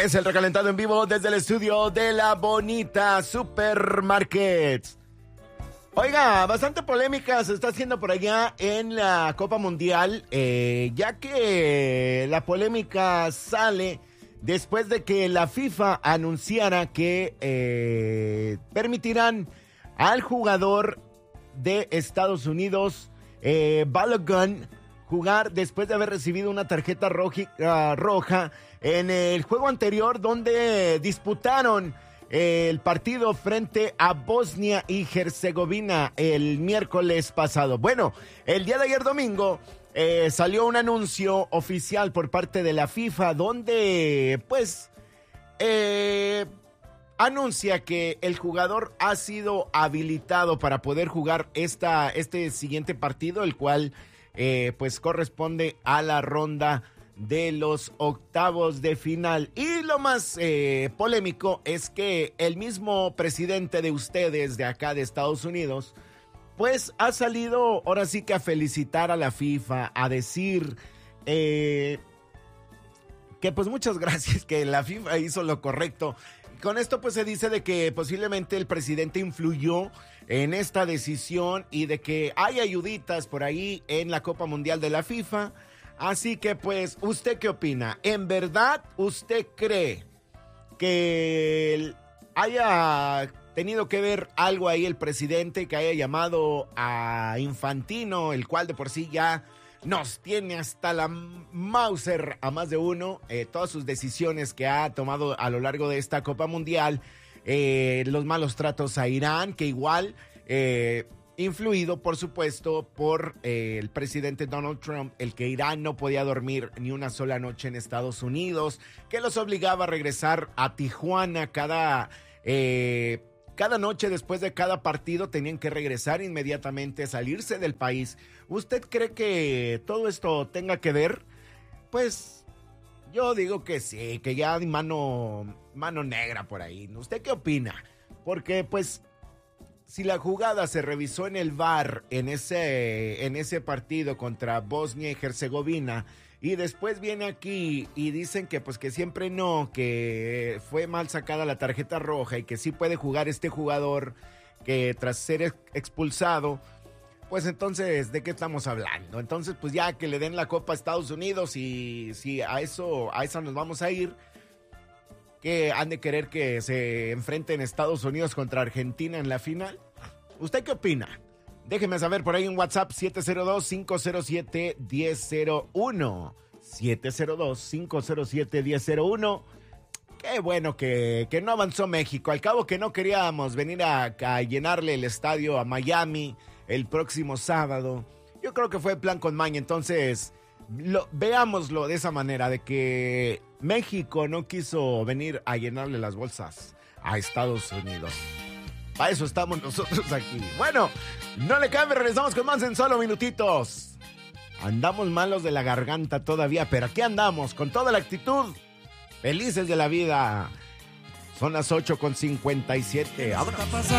Es el recalentado en vivo desde el estudio de La Bonita Supermarkets. Oiga, bastante polémica se está haciendo por allá en la Copa Mundial, ya que la polémica sale después de que la FIFA anunciara que permitirán al jugador de Estados Unidos, Balogun, jugar después de haber recibido una tarjeta roja en el juego anterior donde disputaron el partido frente a Bosnia y Herzegovina el miércoles pasado. Bueno, el día de ayer domingo salió un anuncio oficial por parte de la FIFA donde pues anuncia que el jugador ha sido habilitado para poder jugar este siguiente partido, el cual pues corresponde a la ronda de los octavos de final. Y lo más polémico es que el mismo presidente de ustedes de acá de Estados Unidos pues ha salido ahora sí que a felicitar a la FIFA, a decir que pues muchas gracias, que la FIFA hizo lo correcto. Con esto pues se dice de que posiblemente el presidente influyó en esta decisión y de que hay ayuditas por ahí en la Copa Mundial de la FIFA. Así que pues, ¿usted qué opina? ¿En verdad usted cree que haya tenido que ver algo ahí el presidente, que haya llamado a Infantino, el cual de por sí ya nos tiene hasta la Mauser a más de uno, todas sus decisiones que ha tomado a lo largo de esta Copa Mundial, los malos tratos a Irán, que igual influido por supuesto por el presidente Donald Trump, el que Irán no podía dormir ni una sola noche en Estados Unidos, que los obligaba a regresar a Tijuana cada noche después de cada partido, tenían que regresar inmediatamente, salirse del país. ¿Usted cree que todo esto tenga que ver? Pues yo digo que sí, que ya hay mano negra por ahí. ¿Usted qué opina? Porque pues si la jugada se revisó en el VAR en ese partido contra Bosnia y Herzegovina y después viene aquí y dicen que pues que siempre no, que fue mal sacada la tarjeta roja y que sí puede jugar este jugador que tras ser expulsado, pues entonces, ¿de qué estamos hablando? Entonces, pues ya que le den la Copa a Estados Unidos y si a esa nos vamos a ir, que han de querer que se enfrenten Estados Unidos contra Argentina en la final. ¿Usted qué opina? Déjeme saber por ahí en WhatsApp 702-507-1001. 702-507-1001. Qué bueno que no avanzó México. Al cabo que no queríamos venir a llenarle el estadio a Miami el próximo sábado. Yo creo que fue plan con maña. Entonces, veámoslo de esa manera, de que México no quiso venir a llenarle las bolsas a Estados Unidos. Para eso estamos nosotros aquí. Bueno, no le cambie, regresamos con más en solo minutitos. Andamos malos de la garganta todavía, pero aquí andamos con toda la actitud. Felices de la vida. Son las 8:57. ¡Vámonos!